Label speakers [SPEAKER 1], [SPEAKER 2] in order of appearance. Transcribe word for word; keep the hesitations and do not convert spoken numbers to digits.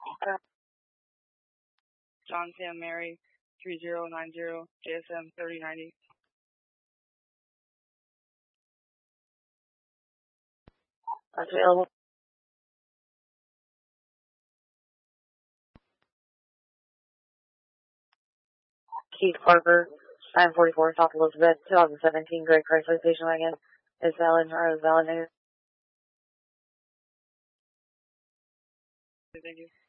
[SPEAKER 1] John Sam Mary, three zero nine zero, J S M thirty ninety. That's available. Keith Parker, nine forty-four South Elizabeth, twenty seventeen Great Chrysler Station Wagon. Is valid or is valid negative? Thank you.